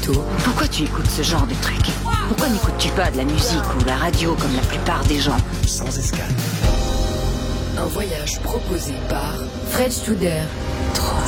Tôt. Pourquoi tu écoutes ce genre de truc? Pourquoi n'écoutes-tu pas de la musique ou la radio comme la plupart des gens? Sans escale. Un voyage proposé par Fred Studer. Trop